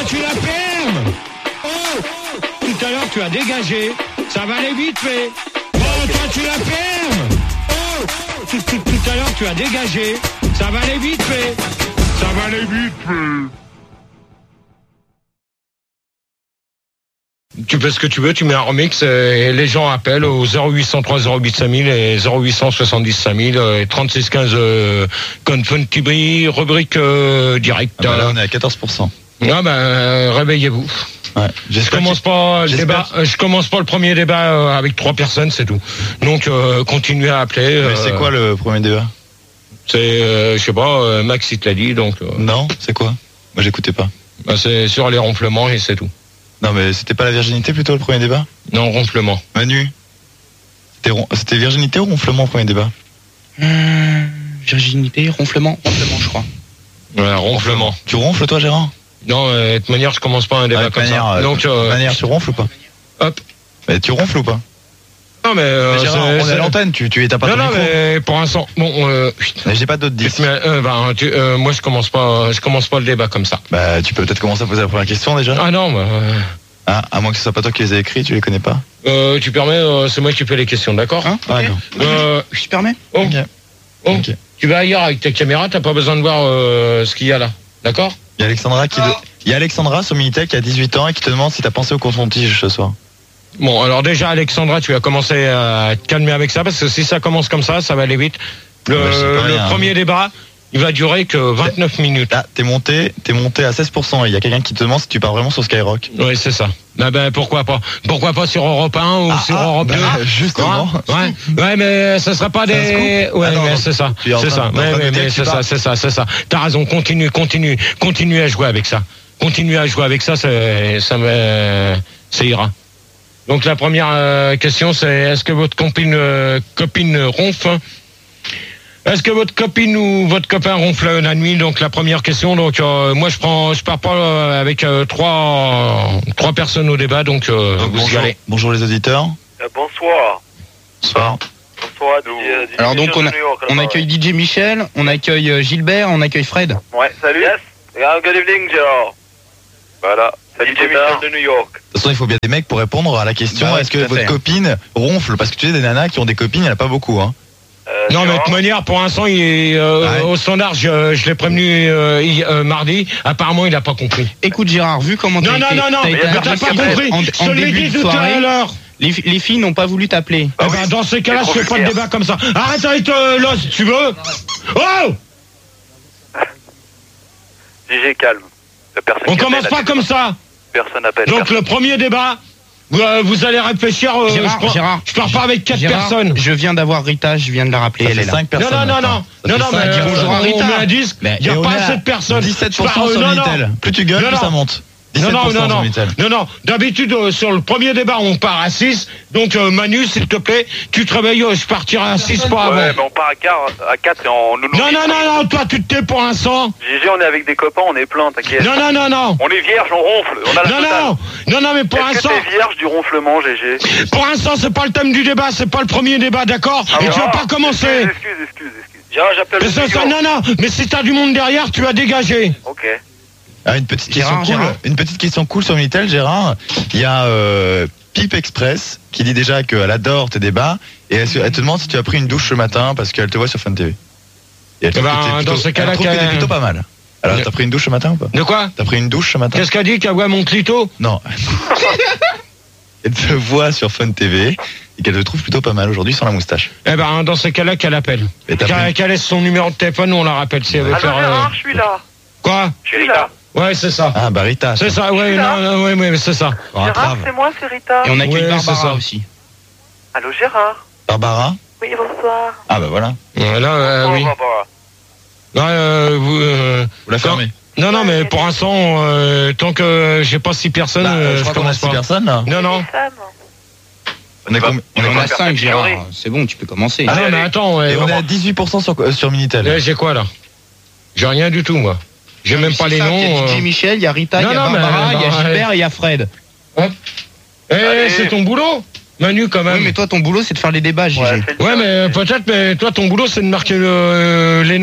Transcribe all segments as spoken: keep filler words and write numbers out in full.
Tu la fermes. Oh, tout à l'heure tu as dégagé. Ça va aller vite fait. Oh, toi tu la fermes. Oh, tout, tout, tout à l'heure tu as dégagé. Ça va aller vite fait. Ça va aller vite fait. Tu fais ce que tu veux, tu mets un remix et les gens appellent au zéro huit cent trois zéro huit cinq mille et zéro huit cent soixante-dix cinq mille et trente-six quinze euh, Confun-Tibri, rubrique euh, direct. Ah bah là on est à quatorze pour cent. Ah ben euh, réveillez-vous. Ouais. Je commence pas le débat, je commence pas le premier débat euh, avec trois personnes, c'est tout. Donc euh, continuez à appeler. Euh, c'est quoi le premier débat? C'est euh, je sais pas, euh, Max il te l'a dit donc. Euh, non, c'est quoi? Moi j'écoutais pas. Bah, c'est sur les ronflements et c'est tout. Non mais c'était pas la virginité plutôt le premier débat? Non, ronflement. Manu, c'était, ron... c'était virginité ou ronflement le premier débat? Hum, virginité, ronflement, ronflement je crois. Ouais, ronflement. Tu ronfles toi Gérard? Non, euh, de toute manière je commence pas un débat ah, comme manière, ça. Euh, Donc, euh, de manière tu ronfles ou pas? Hop. Mais tu ronfles ou pas? Non mais, euh, mais Gérard, on est à l'antenne, tu tu t'as pas non, ton non, micro. mais pour l'instant, bon, euh, mais j'ai pas d'autres dix. Mais, euh, bah, tu, euh, moi je commence pas, je commence pas le débat comme ça. Bah tu peux peut-être commencer à poser la première question déjà. Ah non, bah, euh... ah, à moins que ce soit pas toi qui les as écrits, tu les connais pas. Euh, tu permets, euh, c'est moi qui fais les questions, d'accord? Hein okay. Ah, euh, je te permets. Oh. Okay. Oh. Okay. Tu vas ailleurs avec ta caméra, t'as pas besoin de voir euh, ce qu'il y a là, d'accord? Il y a Alexandra qui, de... il y a Alexandra sur Minitel qui a dix-huit ans et qui te demande si t'as pensé au coton-tige ce soir. Bon, alors déjà Alexandra, tu vas commencer à te calmer avec ça parce que si ça commence comme ça, ça va aller vite. Le, ouais, le rien, premier hein. débat, il va durer que vingt-neuf minutes. Ah, t'es monté, t'es monté à seize pour cent. Il y a quelqu'un qui te demande si tu pars vraiment sur Skyrock. Oui, c'est ça. Ah ben pourquoi pas? Pourquoi pas sur Europe un ou ah, sur ah, Europe deux? Bah, justement. Ouais, ouais, mais ça sera pas des. Ouais, ah, non, mais non, c'est ça. C'est ça. Ouais, mais, mais c'est ça, c'est ça, c'est ça. T'as raison. Continue, continue, continue à jouer avec ça. Continue à jouer avec ça, ça, ça me, ça ira. Donc la première euh, question, c'est est-ce que votre copine, euh, copine ronfle? Est-ce que votre copine ou votre copain ronfle la nuit? Donc la première question. Donc euh, moi je prends, je pars pas euh, avec euh, trois, trois personnes au débat. Donc, euh, donc vous bonjour, y allez. Bonjour les auditeurs. Euh, bonsoir. Bonsoir. Bonsoir. D J, alors donc on, a, on accueille D J Michel, on accueille Gilbert, on accueille Fred. Ouais, salut. Yes. Good evening, Gérard. Voilà. Salut D J Michel de New York. De toute façon, il faut bien des mecs pour répondre à la question. Bah ouais, est-ce que votre fait. copine ronfle? Parce que tu sais, des nanas qui ont des copines, il n'y en a pas beaucoup, hein. Euh, Non, mais de toute manière, pour l'instant, il est euh, ouais. au standard. Je, je l'ai prévenu euh, il, euh, mardi. Apparemment, il n'a pas compris. Écoute Gérard, vu comment t'as Non, non, été, non, non, t'as mais été t'as pas agressif compris. en, Je en te l'ai début dit de tout à soirée, l'heure. les, les filles n'ont pas voulu t'appeler. Ah oui. Ben, dans ces cas-là, je fais pas de débat comme ça. Arrête avec euh, l'os, tu veux? Oh! D J, calme. Personne On qui commence appelle, pas comme ça. Personne n'appelle. Donc le premier débat, vous, euh, vous allez réfléchir. Euh, Gérard, je, prends, Gérard, je pars pas avec quatre Gérard, personnes. Je viens d'avoir Rita, je viens de la rappeler, Ça elle fait est là. cinq personnes. Non, non, non, maintenant. non, non, non, mais cinq. Bonjour à on Rita. met un disque. Il n'y a Et on pas est assez à de personnes. dix-sept pour Je cent pars- sur non, non. Minitel. Plus tu gueules, Non, plus non. ça monte. Non, dix-sept pour cent non, non, sur non, Minitel. non, non. D'habitude, euh, sur le premier débat, on part à six. Donc, euh, Manu, s'il te plaît, tu te réveilles, euh, je partirai à six pas avant. Ouais, mais on part à quatre, à quatre et on nous. Non, non, non, non, toi, tu te tais pour l'instant. D J, on est avec des copains, on est plein, t'inquiète. Non, non, non, non. On est vierge, on ronfle. On a la Non, totale. non, non, non, mais pour Est-ce que l'instant, t'es vierge du ronflement, G G? pour l'instant, c'est pas le thème du débat, c'est pas le premier débat, d'accord? Ah, Et tu vas ah, pas commencer. Excuse, excuse, excuse, excuse. Gérard, j'appelle Mais le ça, ça, studio. non, non, mais si t'as du monde derrière, tu as dégagé. Ok. Ah, une petite question Gérard, cool. Gérard. Une petite question cool sur Minitel, Gérard. Il y a euh, Pipe Express qui dit déjà qu'elle adore tes débats et elle, se- elle te demande si tu as pris une douche ce matin parce qu'elle te voit sur Fun T V. Et elle trouve ben, que t'es dans plutôt, ce elle cas-là, trouve que t'es qu'elle- plutôt pas mal. Alors, Ne- t'as pris une douche ce matin ou pas? De quoi? T'as pris une douche ce matin? Qu'est-ce qu'a dit qu'elle voit mon clito? Non. Elle te voit sur Fun T V et qu'elle te trouve plutôt pas mal aujourd'hui sans la moustache. Eh ben, dans ces cas-là, qu'elle appelle. Et t'as Qu'elle pris- qu'elle laisse son numéro de téléphone, on la rappelle si elle veut Allô, faire. euh, Gérard, je suis là. Quoi? Je suis là. Ouais, c'est ça. Ah, bah Rita. C'est ça, ouais, là. non, non, ouais, ouais, c'est ça. Ah, Gérard, grave. c'est moi, c'est Rita. Et on accueille Ouais, Barbara c'est ça. aussi. Allô, Gérard. Barbara? Oui, bonsoir. Ah, bah voilà. Ouais, là, euh, Bonsoir, oui. Barbara. Non, euh, vous, euh, Vous la fermez. non, non, mais pour l'instant, euh, tant que j'ai pas six personnes, Bah, euh, je je crois qu'on a commence six pas. personnes là. Non, non. On est Bah, combien- On va en pas a faire cinq cette Gérard, théorie. c'est bon, tu peux commencer. Ah Allez, non, mais allez. attends, ouais, Et on est vraiment. à dix-huit pour cent sur, euh, sur Minitel. Eh, j'ai quoi là? J'ai rien du tout, moi. J'ai même pas les noms. Il y a D J euh. Michel, il y a Rita, il Non, y a non, mais, Barbara, il y a bah, Gilbert et il y a Fred. Hop. Eh, Allez. c'est ton boulot, Manu, quand même. Oui, mais toi, ton boulot, c'est de faire les débats, G G. Ouais, fais le Ouais, job. mais peut-être, mais toi, ton boulot, c'est de marquer le- les noms.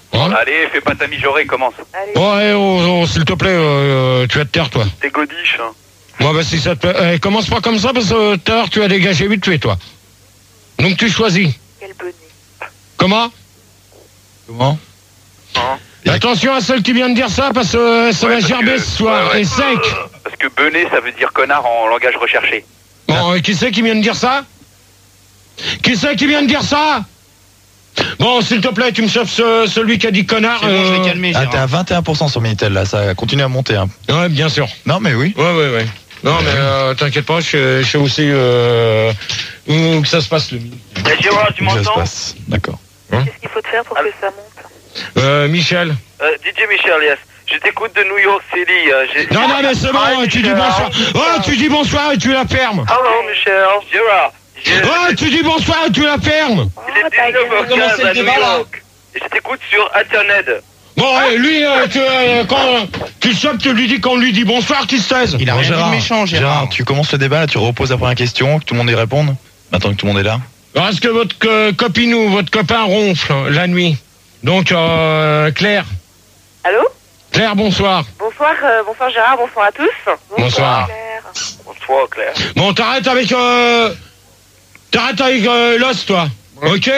Hein? Allez, fais pas ta mijaurée, commence. Allez. Oh, eh, oh, oh, s'il te plaît, euh, tu vas te taire, toi. T'es godiche, hein. Moi, bah, si ça te plaît. Eh, commence pas comme ça, parce que tout à l'heure, tu as dégagé vite tué, toi. Donc, tu choisis. Quel bonnet. Comment? Comment? Hein? Attention à celle qui vient de dire ça, parce que euh, ça Ouais, va parce gerber que- ce soir. ouais, ouais. Et sec. Parce que benet, ça veut dire connard en langage recherché. Bon, euh, qui c'est qui vient de dire ça? Qui c'est qui vient de dire ça? Bon, s'il te plaît, tu me chauffes ce- celui qui a dit connard. C'est bon, je euh, l'ai calmé, Ah, t'es à Gérard. vingt et un pour cent sur Minitel là, ça continue à monter. Hein. Ouais, bien sûr. Non mais oui. Ouais, ouais, ouais. Non, mais euh, t'inquiète pas, je, je sais aussi euh, où que ça se passe le midi. Eh, Gérard, tu Ça se m'entends? passe. D'accord. Qu'est-ce qu'il faut te faire pour que ça monte? Euh, Michel. Euh, D J Michel, yes. Je t'écoute de New York City. euh, j'ai- Non, non, mais c'est bon, Hi, tu dis Michel. bonsoir. Oh, tu dis bonsoir et tu la fermes. Hello, Michel. Gérard. j'ai- Oh, tu dis bonsoir et tu la fermes. Oh, Il est ta dix-neuf heures gueule. quinze à New York. Et je t'écoute sur Internet. Bon, eh, lui, euh, tu, euh, quand tu le chopes, tu lui dis qu'on lui dit bonsoir, qu'il se taise. Il a Bon, rien dit de méchant, Gérard. tu commences le débat là, tu reposes la première question, que tout le monde y réponde. Maintenant que tout le monde est là. Alors, est-ce que votre co- copine ou votre copain ronfle hein, la nuit? Donc, euh, Claire. Allô? Claire, bonsoir. Bonsoir, euh, bonsoir Gérard, bonsoir à tous. Bonsoir. Claire. Bonsoir, Claire. Bon, t'arrêtes avec... Euh, t'arrêtes avec euh, l'os, toi. Ok?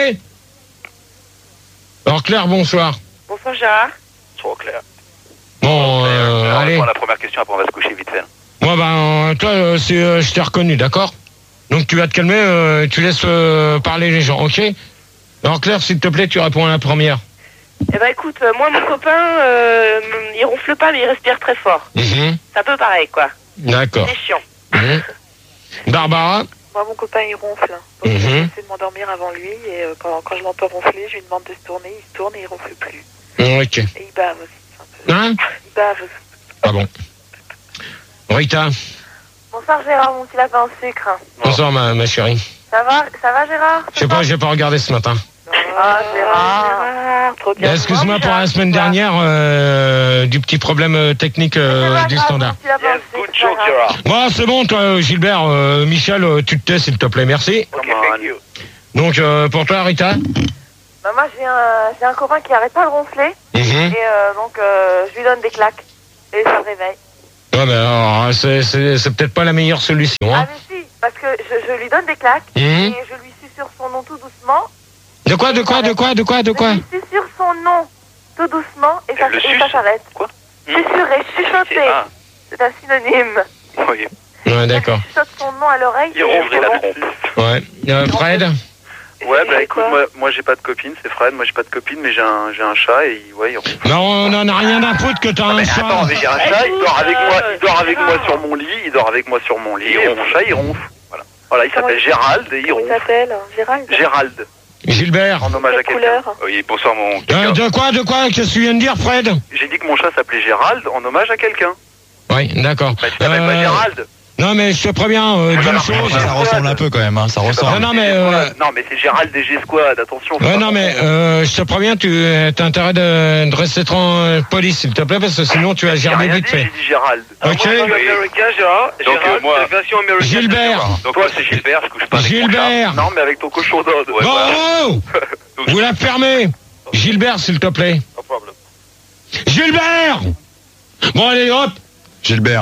Alors, Claire, bonsoir. Bonsoir Gérard. Bonsoir, Claire. Bon, euh, Alors, allez. réponds à la première question, après on va se coucher vite fait. Moi, ben, toi, euh, c'est, euh, je t'ai reconnu, d'accord? Donc, tu vas te calmer, euh, tu laisses euh, parler les gens, ok? Alors, Claire, s'il te plaît, tu réponds à la première. Eh ben écoute, euh, moi mon copain, euh, il ronfle pas mais il respire très fort. Mhm. C'est un peu pareil quoi. D'accord. C'est chiant. Mhm. Barbara? Moi mon copain il ronfle. Donc Mhm. j'essaie de m'endormir avant lui et euh, quand, quand je l'entends ronfler, je lui demande de se tourner, il se tourne et il ronfle plus. Ok. Et il bave aussi. un peu. Hein? Il bave. Ah bon. Rita? Bonsoir Gérard, mon petit lapin au sucre. Bonsoir, ma, ma chérie. Ça va, ça va Gérard? Je sais pas, j'ai pas regardé ce matin. Ah Gérard, Gérard, trop bien. Excuse-moi pour la semaine dernière euh, du petit problème euh, technique euh, du standard. Yes, good joke, Gérard. Bon, c'est bon, toi, euh, Gilbert. euh, Michel, euh, tu te tais, s'il te plaît, merci. Ok, thank you. Donc, euh, pour toi, Rita? Bah, moi j'ai un, j'ai un copain qui arrête pas de ronfler Mhm. et euh, donc euh, je lui donne des claques et ça le réveille. Ouais, mais alors, c'est, c'est, c'est peut-être pas la meilleure solution. Ah Hein. mais si, parce que je, je lui donne des claques Mhm. et je lui susurre son nom tout doucement. De quoi, de quoi, de quoi, de quoi, de quoi? Je lui susurre son nom tout doucement et ça, Elle le et suce ça s'arrête. Quoi? Susurrer, chuchoter, Ah, c'est un synonyme. oui. Ouais, d'accord. Je chuchote son nom à l'oreille. Il ronfle la trompe. Ouais. Euh, Fred? Ouais, bah C'est écoute, quoi moi, moi j'ai pas de copine, c'est Fred, moi j'ai pas de copine, mais j'ai un, j'ai un chat et il- ouais, il ronfle. Non, on en a rien à foutre que t'as un Mais chat. attends, mais j'ai un chat, il dort avec moi, il dort avec moi sur mon lit, il dort avec moi sur mon lit, et mon chat il ronfle. Voilà. Voilà, il Comment s'appelle il- Gérald et il Comment il ronfle. s'appelle Gérald. Gérald, Gilbert? en hommage à Quelle quelqu'un. couleur? Oui, bonsoir, mon Euh, quelqu'un. de quoi, de quoi? Qu'est-ce que tu viens de dire, Fred? J'ai dit que mon chat s'appelait Gérald en hommage à quelqu'un. Oui, d'accord. Bah tu t'appelles pas Euh, Gérald. Non, mais je te préviens euh, d'une alors, chose. Ça ressemble un peu quand même, hein, ça ressemble. Non, non, mais, euh, Non mais c'est Gérald des G-Squad, attention. faut Ouais, pas non, mais confondre. euh, je te préviens, tu as intérêt de, de rester en police, s'il te plaît, parce que sinon tu vas J'ai gerber rien vite dit, fait. j'ai dit Gérald. Ok. Alors, moi, je suis Oui. américain, Gérard. Donc, Gérald, euh, moi- c'est la version américaine. de Gilbert. Gérard. Donc, Toi, moi, c'est Gilbert, je couche pas avec mon chat. Gilbert. Non, mais avec ton cochon d'ode. Ouais, Bon, voilà. oh, Donc, vous la fermez. Gilbert, s'il te plaît. no problem. Gilbert. Bon, allez, hop. Gilbert.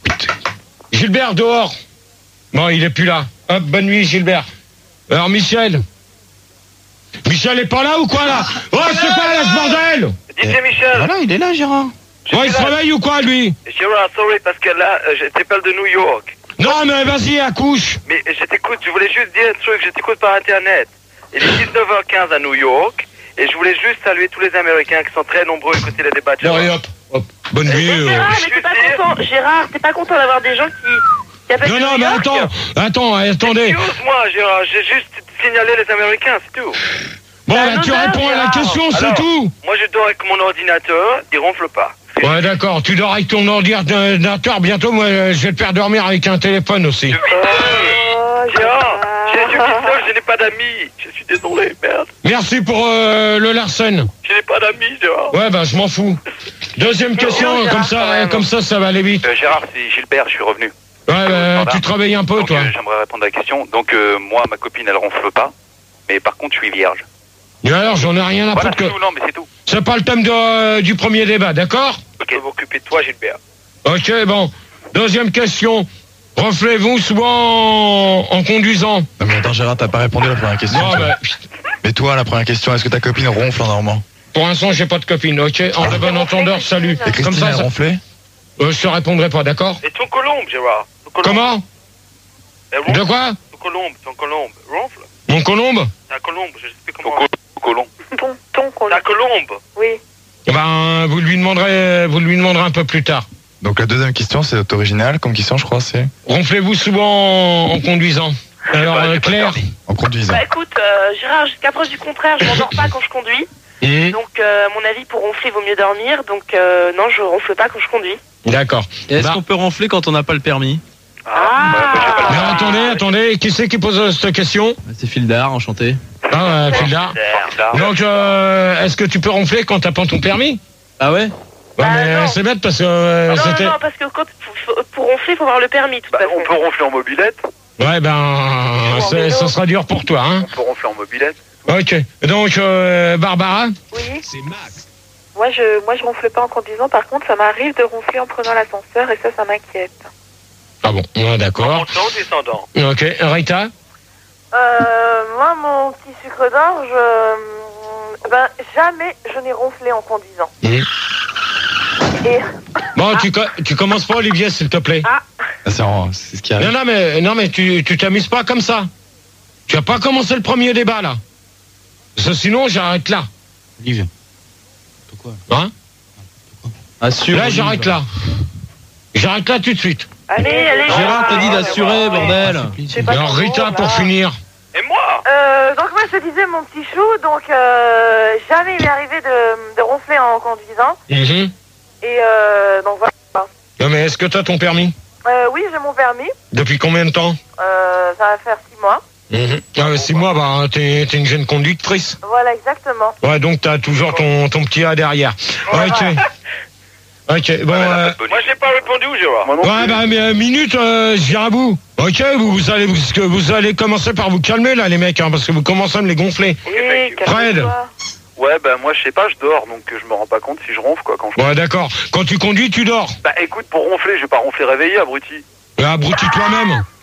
Gilbert, dehors. Bon, il est plus là. Hop, bonne nuit, Gilbert. Alors, Michel. Michel est pas là ou quoi, là? Oh, c'est quoi, là, ce bordel? D J Michel. Voilà, il est là, Gérard. Bon, il se réveille ou quoi, lui? Gérard, sorry, parce que là, euh, je t'appelle de New York. Non, mais vas-y, accouche. Mais je t'écoute, je voulais juste dire un truc, je t'écoute par Internet. Il est dix-neuf heures quinze à New York, et je voulais juste saluer tous les Américains qui sont très nombreux à écouter les débats de Bon, Gérard. allez, hop, hop. Bonne nuit. euh. Gérard, mais t'es pas content, Gérard, t'es pas content d'avoir des gens qui, qui appellent Non, de non, New mais York attends, attends, attendez. Excuse-moi, Gérard, j'ai juste signalé les Américains, c'est tout. Bon, C'est un là, tu honneur, réponds à la Gérard. question, c'est Alors. tout. Moi, je dors avec mon ordinateur, il ronfle pas. Ouais, d'accord, tu dors avec ton ordinateur, bientôt, moi, euh, je vais te faire dormir avec un téléphone aussi. Je vis Oh, Gérard, je suis Gérard. seul, je n'ai pas d'amis. Je suis désolé, merde. Merci pour euh, le Larsen. Je n'ai pas d'amis, Gérard. Ouais, bah, je m'en fous. Deuxième question, Gérard, comme quand ça, même. comme ça, ça va aller vite. Euh, Gérard, c'est Gilbert, je suis revenu. Ouais, bah, tu te réveilles un peu, Donc, toi. euh, j'aimerais répondre à la question. Donc, euh, moi, ma copine, elle ronfle pas. Mais par contre, je suis vierge. Et alors, j'en ai rien à Voilà, foutre c'est que... tout, non, mais c'est tout. C'est pas le thème de, euh, du premier débat, d'accord? Ok, vous occupez de toi, Gilbert. Ok, bon. Deuxième question. Ronflez-vous souvent en, en conduisant? Non mais attends Gérard, t'as pas répondu à la première question. Non, bah, Mais toi, la première question, est-ce que ta copine ronfle en normand? pour l'instant, j'ai pas de copine, ok? En de bon entendeur, salut. Et Comme Christine ça, a ça- ronflé? euh, je te répondrai pas, d'accord? Et ton colombe, Gérard. Ton colombe. Comment? Elle ronfle. De quoi? Ton colombe, ton colombe. Ronfle. Mon colombe? Ta colombe, je sais plus comment. Ton colombe. Ton, ton qu'on Ta colombe. Oui. Eh ben, vous lui demanderez, vous lui demanderez un peu plus tard. Donc la deuxième question, c'est original comme question, je crois, c'est Ronflez-vous souvent en, en conduisant? Alors, pas, euh, j'ai pas Claire? de en conduisant. Bah écoute, euh, Gérard, jusqu'à preuve du contraire, je m'endors pas quand je conduis. Hum, Donc, euh, à mon avis, pour ronfler, il vaut mieux dormir. Donc, euh, non, je ronfle pas quand je conduis. D'accord. Et est-ce Bah, qu'on peut ronfler quand on n'a pas le permis? Ah, mais attendez, attendez, qui c'est qui pose euh, cette question? C'est Fildar, enchanté. Ah, euh, Fildar. Donc, euh, est-ce que tu peux ronfler quand t'as pas ton permis? Ah ouais? Ouais, Bah, mais non. c'est bête parce que euh, non, c'était... non, non, parce que quand, faut- pour ronfler, il faut avoir le permis, tout Bah, à on fait. peut ronfler en mobilette. Ouais, ben, c'est- ça sera dur pour toi, hein. On peut ronfler en mobilette. Ok. Donc, euh, Barbara? Oui. C'est Max. Moi, je, moi, je ronfle pas en conduisant. Par contre, ça m'arrive de ronfler en prenant l'ascenseur et ça, ça m'inquiète. Ah bon, ouais, d'accord. Montant ou descendant? Ok, Rita? Euh, moi, mon petit sucre d'orge, euh, ben, jamais je n'ai ronflé en conduisant. Mhm. Et, Bon, tu, co- tu commences pas, Olivier, s'il te plaît. Ah, c'est en- c'est ce qui Non, arrive. non, mais, non, mais tu tu t'amuses pas comme ça. Tu as pas commencé le premier débat, là. Parce que sinon, j'arrête là. Olivier. Pourquoi? Hein? Assure. Là, j'arrête là. J'arrête là tout de suite. Allez, allez. Gérard, t'as dit d'assurer, bordel. C'est pas Alors, ton Rita, rôle, pour là. finir. Et moi? euh, donc moi, je te disais, mon petit chou, donc euh, jamais il m'est arrivé de, de ronfler en conduisant. Mhm. Et euh, donc voilà. Non, mais est-ce que tu as ton permis? Euh, oui, j'ai mon permis. Depuis combien de temps? Euh, ça va faire six mois. Mhm. Ah, six mois, bah, t'es t'es une jeune conductrice. Voilà, exactement. Ouais, donc t'as toujours ton, ton petit A derrière. Voilà. Ok. Ok, bon, euh, Moi, j'ai pas répondu, Gérard. Moi non ouais, plus. bah, mais, euh, minute, euh, je viens à bout. Ok, vous, vous allez, vous, que vous allez commencer par vous calmer, là, les mecs, hein, parce que vous commencez à me les gonfler. Oui, Fred. calme-toi. Ouais, bah moi je sais pas, je dors donc euh, je me rends pas compte si je ronfle quoi quand je. Ouais, d'accord. Quand tu conduis, tu dors. Bah écoute, pour ronfler, je vais pas ronfler réveillé, abruti. Euh, Abrutis toi-même.